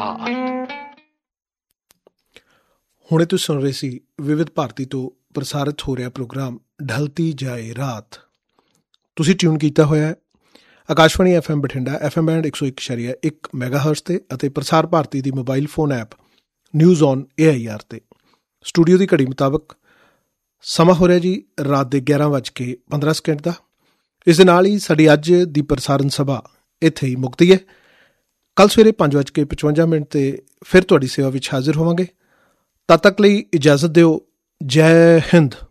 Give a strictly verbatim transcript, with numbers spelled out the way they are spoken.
ਹੁਣੇ ਤੁਸੀਂ ਸੁਣ ਰਹੇ ਸੀ ਵਿਵਿਧ ਭਾਰਤੀ ਤੋਂ ਪ੍ਰਸਾਰਿਤ ਹੋ ਰਿਹਾ ਪ੍ਰੋਗਰਾਮ ਢਲਤੀ ਜਾਏ ਰਾਤ। ਤੁਸੀਂ ਟਿਊਨ ਕੀਤਾ ਹੋਇਆ ਹੈ Akashvani F M Bathinda, F M band ਇੱਕ ਸੌ ਇੱਕ ਇਸ਼ਾਰੀਆ ਇੱਕ ਮੈਗਾ ਹਰਟਜ਼ 'ਤੇ ਅਤੇ ਪ੍ਰਸਾਰ ਭਾਰਤੀ ਦੀ mobile phone app news on A I R 'ਤੇ। ਸਟੂਡੀਓ ਦੀ ਘੜੀ ਮੁਤਾਬਕ ਸਮਾਂ ਹੋ ਰਿਹਾ ਜੀ ਰਾਤ ਦੇ ਗਿਆਰਾਂ ਵੱਜ ਕੇ ਪੰਦਰਾਂ ਸਕਿੰਟ ਦਾ। ਇਸ ਦੇ ਨਾਲ ਹੀ ਸਾਡੀ ਅੱਜ ਦੀ ਪ੍ਰਸਾਰਣ ਸਭਾ ਇੱਥੇ ਹੀ ਮੁੱਕਦੀ ਹੈ। ਕੱਲ੍ਹ ਸਵੇਰੇ ਪੰਜ ਵੱਜ ਕੇ ਪਚਵੰਜਾ ਮਿੰਟ 'ਤੇ ਫਿਰ ਤੁਹਾਡੀ ਸੇਵਾ ਵਿੱਚ ਹਾਜ਼ਰ ਹੋਵਾਂਗੇ। ਤਦ ਤੱਕ ਲਈ ਇਜਾਜ਼ਤ ਦਿਓ। ਜੈ ਹਿੰਦ।